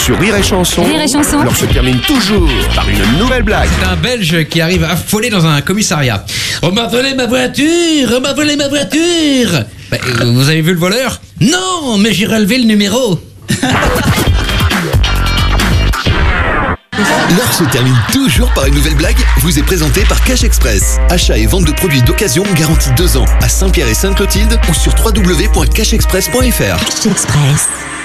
Sur Rire et Chanson, Rire et Chanson. l'heure se termine toujours par une nouvelle blague. C'est un Belge qui arrive affolé dans un commissariat. On m'a volé ma voiture. On m'a volé ma voiture. Vous avez vu le voleur? Non, mais j'ai relevé le numéro. L'heure se termine toujours par une nouvelle blague, vous est présentée par Cash Express. Achat et vente de produits d'occasion garantis 2 ans à Saint-Pierre et Sainte-Clotilde ou sur www.cashexpress.fr. Cash Express.